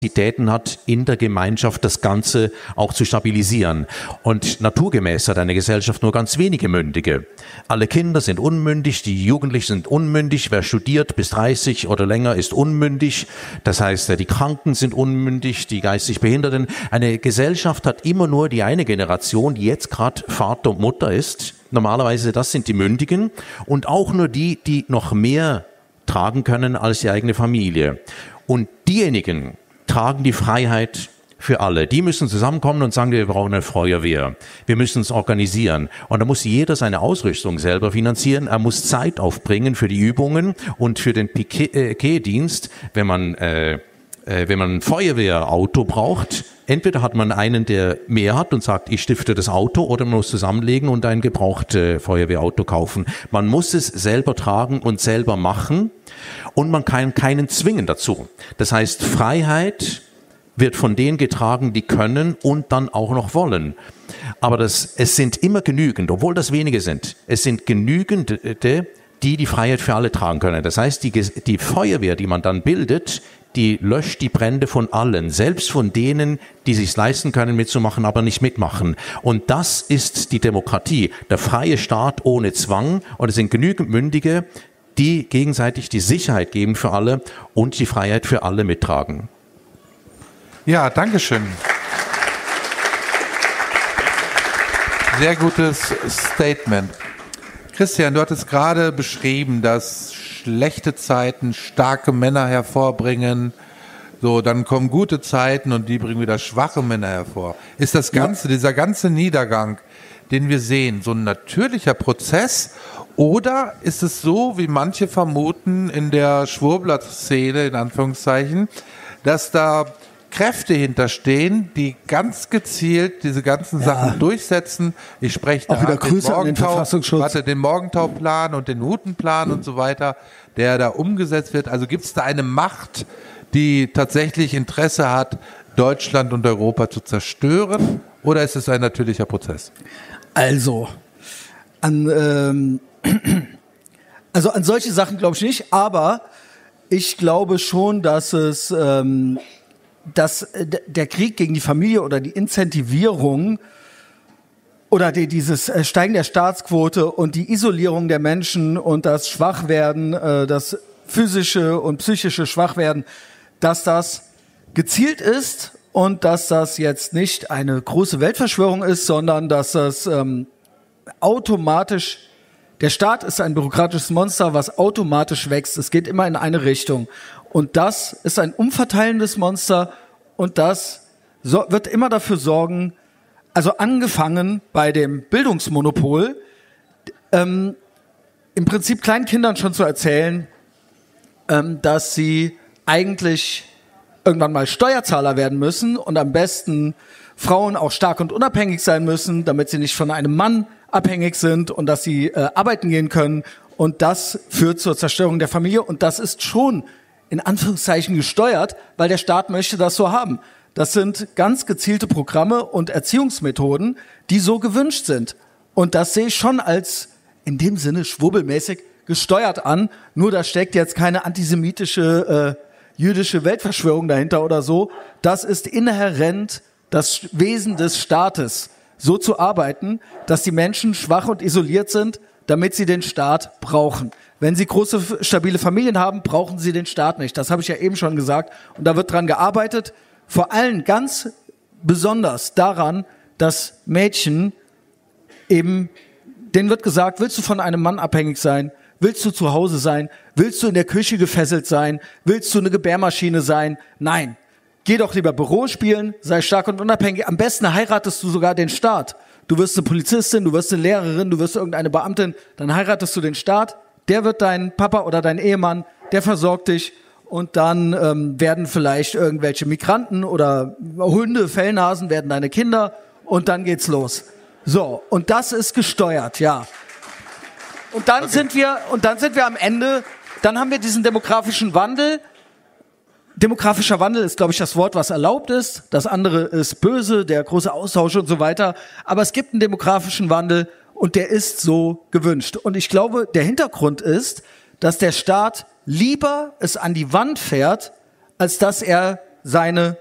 Kapazitäten hat, in der Gemeinschaft das Ganze auch zu stabilisieren. Und naturgemäß hat eine Gesellschaft nur ganz wenige Mündige. Alle Kinder sind unmündig, die Jugendlichen sind unmündig, wer studiert bis 30 oder länger ist unmündig. Das heißt, die Kranken sind unmündig, die geistig Behinderten. Eine Gesellschaft hat immer nur die eine Generation, die jetzt gerade Vater und Mutter ist. Normalerweise, das sind die Mündigen und auch nur die, die noch mehr tragen können als die eigene Familie. Und diejenigen tragen die Freiheit für alle. Die müssen zusammenkommen und sagen, wir brauchen eine Feuerwehr. Wir müssen uns organisieren. Und da muss jeder seine Ausrüstung selber finanzieren. Er muss Zeit aufbringen für die Übungen und für den Piketdienst, wenn man ein Feuerwehrauto braucht. Entweder hat man einen, der mehr hat und sagt, ich stifte das Auto, oder man muss zusammenlegen und ein gebrauchtes Feuerwehrauto kaufen. Man muss es selber tragen und selber machen und man kann keinen zwingen dazu. Das heißt, Freiheit wird von denen getragen, die können und dann auch noch wollen. Aber es sind immer genügend, obwohl das wenige sind. Es sind genügende, die Freiheit für alle tragen können. Das heißt, die Feuerwehr, die man dann bildet, die löscht die Brände von allen, selbst von denen, die sich's leisten können mitzumachen, aber nicht mitmachen. Und das ist die Demokratie, der freie Staat ohne Zwang. Und es sind genügend Mündige, die gegenseitig die Sicherheit geben für alle und die Freiheit für alle mittragen. Ja, danke schön. Sehr gutes Statement. Christian, du hattest gerade beschrieben, dass schlechte Zeiten starke Männer hervorbringen. So, dann kommen gute Zeiten und die bringen wieder schwache Männer hervor. Ist das Ganze, dieser ganze Niedergang, den wir sehen, so ein natürlicher Prozess? Oder ist es so, wie manche vermuten in der Schwurbler-Szene, in Anführungszeichen, dass da Kräfte hinterstehen, die ganz gezielt diese ganzen Sachen durchsetzen? Ich spreche da den Morgenthau-Plan und den Hutenplan und so weiter, der da umgesetzt wird. Also gibt es da eine Macht, die tatsächlich Interesse hat, Deutschland und Europa zu zerstören? Oder ist es ein natürlicher Prozess? Also an solche Sachen glaube ich nicht, aber ich glaube schon, dass der Krieg gegen die Familie oder die Incentivierung oder dieses Steigen der Staatsquote und die Isolierung der Menschen und das Schwachwerden, das physische und psychische Schwachwerden, dass das gezielt ist und dass das jetzt nicht eine große Weltverschwörung ist, sondern dass das automatisch, der Staat ist ein bürokratisches Monster, was automatisch wächst. Es geht immer in eine Richtung. Und das ist ein umverteilendes Monster und das wird immer dafür sorgen, also angefangen bei dem Bildungsmonopol, im Prinzip kleinen Kindern schon zu erzählen, dass sie eigentlich irgendwann mal Steuerzahler werden müssen und am besten Frauen auch stark und unabhängig sein müssen, damit sie nicht von einem Mann abhängig sind und dass sie arbeiten gehen können. Und das führt zur Zerstörung der Familie und das ist schon in Anführungszeichen gesteuert, weil der Staat möchte das so haben. Das sind ganz gezielte Programme und Erziehungsmethoden, die so gewünscht sind. Und das sehe ich schon als in dem Sinne schwurbelmäßig gesteuert an. Nur da steckt jetzt keine antisemitische jüdische Weltverschwörung dahinter oder so. Das ist inhärent das Wesen des Staates, so zu arbeiten, dass die Menschen schwach und isoliert sind, damit sie den Staat brauchen. Wenn sie große, stabile Familien haben, brauchen sie den Staat nicht. Das habe ich ja eben schon gesagt. Und da wird dran gearbeitet, vor allem ganz besonders daran, dass Mädchen eben, denen wird gesagt, willst du von einem Mann abhängig sein? Willst du zu Hause sein? Willst du in der Küche gefesselt sein? Willst du eine Gebärmaschine sein? Nein. Geh doch lieber Büro spielen, sei stark und unabhängig. Am besten heiratest du sogar den Staat. Du wirst eine Polizistin, du wirst eine Lehrerin, du wirst irgendeine Beamtin, dann heiratest du den Staat. Der wird dein Papa oder dein Ehemann, der versorgt dich und dann werden vielleicht irgendwelche Migranten oder Hunde, Fellnasen werden deine Kinder und dann geht's los. So, und das ist gesteuert, ja. Und dann sind wir am Ende, dann haben wir diesen demografischen Wandel. Demografischer Wandel ist, glaube ich, das Wort, was erlaubt ist. Das andere ist böse, der große Austausch und so weiter. Aber es gibt einen demografischen Wandel und der ist so gewünscht. Und ich glaube, der Hintergrund ist, dass der Staat lieber es an die Wand fährt, als dass er seine